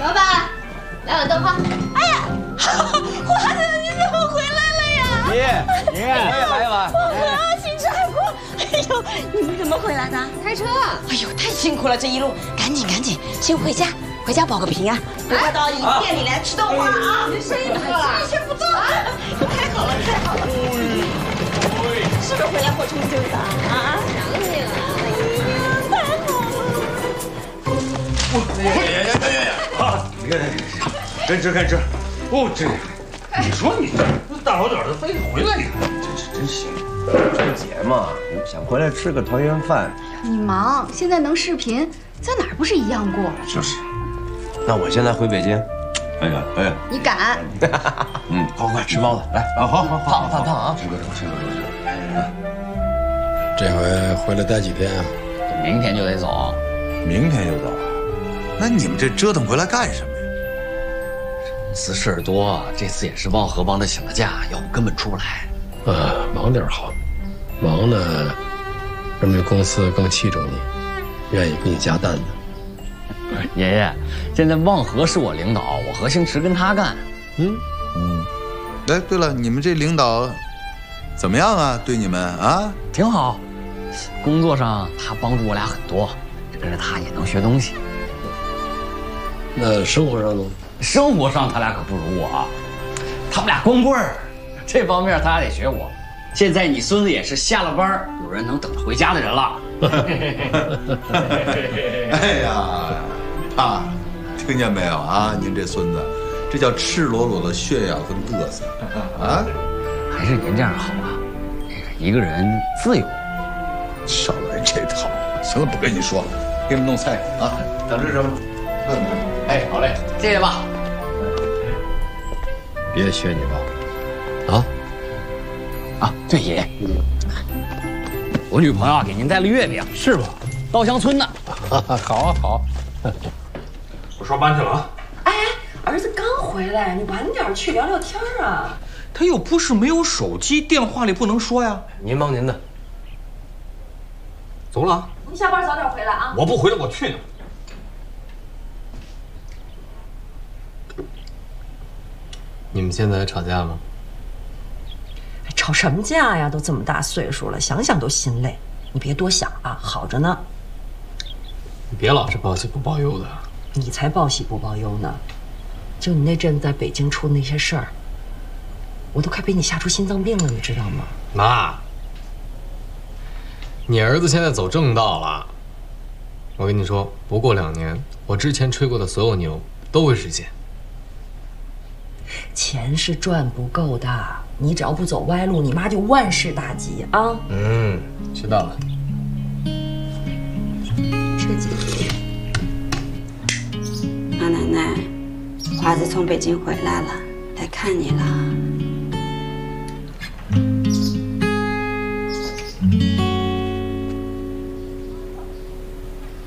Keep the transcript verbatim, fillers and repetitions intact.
老板，来碗豆花。 哎呀，华子，你怎么回来了呀？ 爷，爷，我也来一碗。 啊，新吃海锅。哎呦，你们怎么回来的？ 开车。 哎呦，太辛苦了，这一路，赶紧赶紧，先回家，回家保个平安。回家到你店里来吃豆花啊！你生意不错了，先不做了。太好了，太好了。是不是回来火冲劲的啊？ 想你了。 哎呀，太好了。 哎呀呀呀呀呀！啊，你看，跟吃跟吃。哦，这，你说你这大老远的非得回来一趟，真是真行。 春节嘛，想回来吃个团圆饭。 你忙，现在能视频，在哪儿不是一样过？ 就是。 那我现在回北京。 哎呀哎呀， 你敢？ 嗯，快快吃包子，来啊！好好好， 胖胖胖啊！ 吃个吃个吃个。 这回回来待几天啊？ 明天就得走。 明天就走？那你们这折腾回来干什么呀？ 公司事儿多，这次也是望和帮着请了假，要不根本出不来。 啊，忙点好，忙呢，说明公司更器重你，愿意给你加担子。 爷爷，现在望和是我领导，我和星驰跟他干。 嗯嗯。哎，对了，你们这领导怎么样啊？对你们啊？ 挺好，工作上他帮助我俩很多，跟着他也能学东西。 那生活上呢？ 生活上他俩可不如我，他们俩光棍儿，这方面他俩得学我。现在你孙子也是下了班有人能等着回家的人了。 哎呀，爸，听见没有啊？您这孙子，这叫赤裸裸的炫耀跟嘚瑟啊！ 还是您这样好啊，一个人自由。 少来这套。行了，不跟你说了，给你们弄菜啊。想吃什么？问问。 哎，好嘞，谢谢爸。 别学你爸，啊啊，对爷爷，我女朋友啊给您带了月饼， 是吗？ 稻香村的。 好啊好。 我上班去了啊。 哎，儿子刚回来，你晚点去聊聊天啊。 他又不是没有手机，电话里不能说呀。 您忙您的。 走了啊。 你下班早点回来啊。 我不回来，我去呢。 你们现在还吵架吗？ 吵什么架呀？都这么大岁数了，想想都心累。你别多想啊，好着呢。 你别老是报喜不报忧的。 你才报喜不报忧呢。就你那阵子在北京出的那些事儿，我都快被你吓出心脏病了，你知道吗？ 妈，你儿子现在走正道了。我跟你说，不过两年，我之前吹过的所有牛都会实现。 钱是赚不够的，你只要不走歪路，你妈就万事大吉啊！ 嗯，知道了。 吃几个？ 老奶奶，华子从北京回来了，来看你了。